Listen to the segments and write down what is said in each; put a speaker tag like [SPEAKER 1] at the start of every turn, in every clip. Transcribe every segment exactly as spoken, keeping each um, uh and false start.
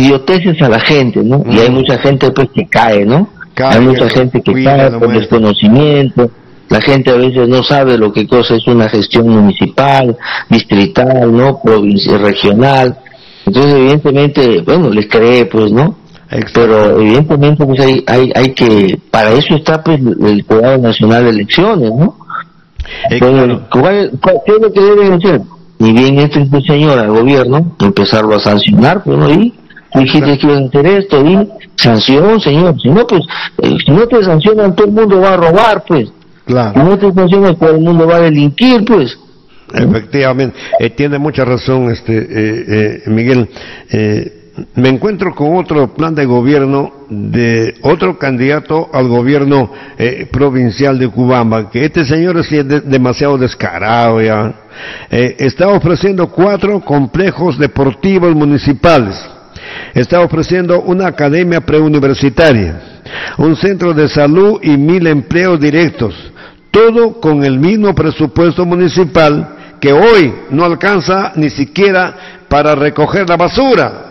[SPEAKER 1] idioteces a la gente, ¿no? Mm. Y hay mucha gente pues que cae, ¿no? Cae, hay mucha gente que cae por desconocimiento. La gente a veces no sabe lo que cosa es una gestión municipal, distrital, ¿no? Provincial, regional. Entonces, evidentemente, bueno, les cree, pues, ¿no? Pero evidentemente pues hay, hay, hay que, para eso está pues el Jurado Nacional de Elecciones, ¿no? Bueno, ¿cuál, cuál, ¿qué es lo que deben hacer? Ni bien este señor al gobierno, empezarlo a sancionar, pues, ¿no? Y dijiste que iban a hacer esto, y sanción, señor, si no, pues, eh, si no te sancionan, todo el mundo va a robar, pues. Claro. Si no te sancionan, todo el mundo va a delinquir, pues.
[SPEAKER 2] Efectivamente, eh, tiene mucha razón, este, eh, eh, Miguel. Eh, me encuentro con otro plan de gobierno de otro candidato al gobierno eh, provincial de Cubamba, que este señor es de, demasiado descarado ya. Eh, está ofreciendo cuatro complejos deportivos municipales, está ofreciendo una academia preuniversitaria, un centro de salud y mil empleos directos, todo con el mismo presupuesto municipal que hoy no alcanza ni siquiera para recoger la basura.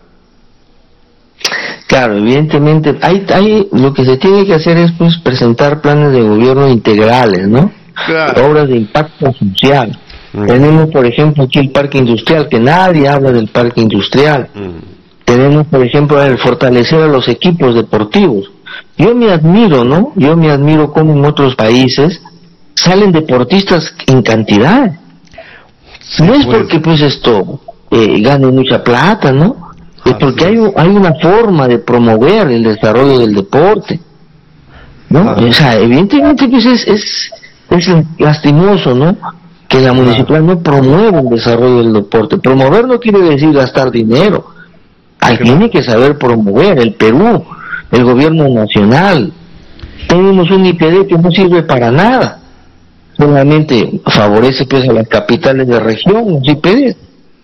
[SPEAKER 1] Claro, evidentemente, hay, hay, lo que se tiene que hacer es pues presentar planes de gobierno integrales, ¿no? Claro. Obras de impacto social. Uh-huh. Tenemos, por ejemplo, aquí el parque industrial, que nadie habla del parque industrial. Uh-huh. Tenemos, por ejemplo, el fortalecer a los equipos deportivos. Yo me admiro, ¿no? Yo me admiro cómo en otros países salen deportistas en cantidad. Sí, no es pues. porque pues esto eh, gane mucha plata, ¿no? Es porque hay, hay una forma de promover el desarrollo del deporte, ¿no? Ah. O sea, evidentemente pues es, es, es lastimoso, ¿no? Que la municipalidad no promueva el desarrollo del deporte. Promover no quiere decir gastar dinero. Ahí tiene que saber promover. El Perú, el gobierno nacional, tenemos un I P D que no sirve para nada. Solamente favorece pues a las capitales de región, los I P D.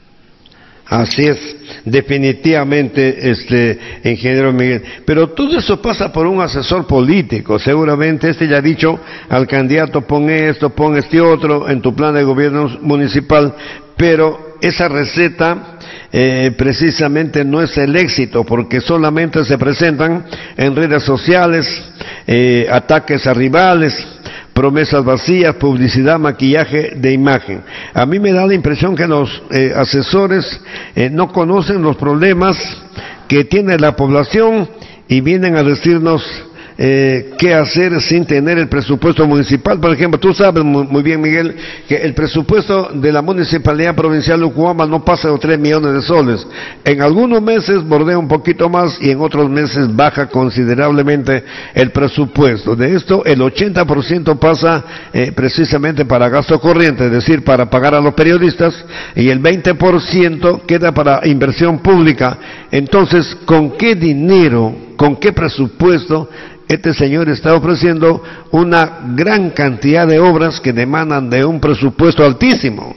[SPEAKER 2] Así es, definitivamente, este, ingeniero Miguel. Pero todo eso pasa por un asesor político. Seguramente este ya ha dicho al candidato, pon esto, pon este otro en tu plan de gobierno municipal, pero esa receta eh, precisamente no es el éxito, porque solamente se presentan en redes sociales, eh, ataques a rivales, promesas vacías, publicidad, maquillaje de imagen. A mí me da la impresión que los eh, asesores eh, no conocen los problemas que tiene la población y vienen a decirnos eh, qué hacer sin tener el presupuesto municipal. Por ejemplo, tú sabes muy, muy bien, Miguel, que el presupuesto de la Municipalidad Provincial de Cubamba no pasa de tres millones de soles. En algunos meses bordea un poquito más y en otros meses baja considerablemente el presupuesto. De esto, el ochenta por ciento pasa eh, precisamente para gasto corriente, es decir, para pagar a los periodistas, y el veinte por ciento queda para inversión pública. Entonces, ¿con qué dinero, con qué presupuesto este señor está ofreciendo una gran cantidad de obras que demandan de un presupuesto altísimo?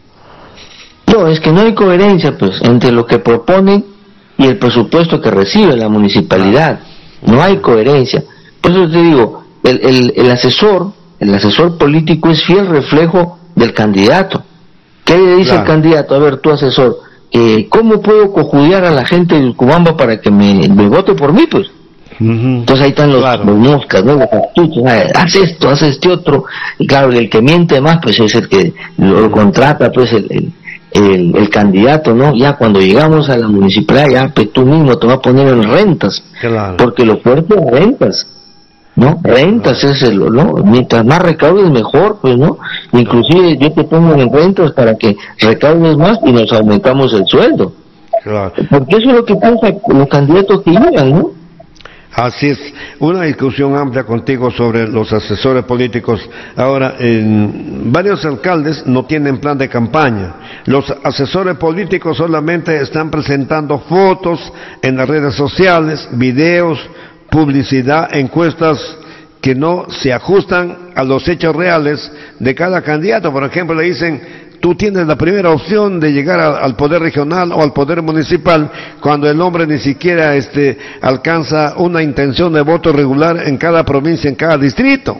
[SPEAKER 1] No, es que no hay coherencia pues entre lo que proponen y el presupuesto que recibe la municipalidad. No hay coherencia. Por eso te digo, el, el, el asesor, el asesor político es fiel reflejo del candidato. ¿Qué le dice claro. el candidato? A ver, tu asesor, eh, ¿cómo puedo cojudear a la gente del Cubamba para que me, me vote por mí, pues? Uh-huh. Entonces ahí están los, claro. los moscas, ¿no? Los astutos, haz esto, haz este otro, y claro, el que miente más pues es el que lo contrata pues el, el, el, el candidato, ¿no? Ya cuando llegamos a la municipalidad, ya pues tú mismo te vas a poner en rentas, claro. porque lo fuerte es rentas, ¿no? Rentas claro. es el, ¿no? Mientras más recaudes mejor, pues, ¿no? Inclusive yo te pongo en rentas para que recaudes más y nos aumentamos el sueldo, claro. porque eso es lo que piensan los candidatos que llegan, ¿no?
[SPEAKER 2] Así es, una discusión amplia contigo sobre los asesores políticos. Ahora, en varios alcaldes no tienen plan de campaña. Los asesores políticos solamente están presentando fotos en las redes sociales, videos, publicidad, encuestas que no se ajustan a los hechos reales de cada candidato. Por ejemplo, le dicen, tú tienes la primera opción de llegar a, al poder regional o al poder municipal, cuando el hombre ni siquiera este, alcanza una intención de voto regular en cada provincia, en cada distrito.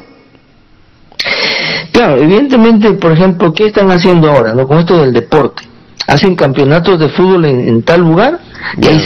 [SPEAKER 1] Claro, evidentemente, por ejemplo, ¿qué están haciendo ahora, no? Con esto del deporte. Hacen campeonatos de fútbol en, en tal lugar y ahí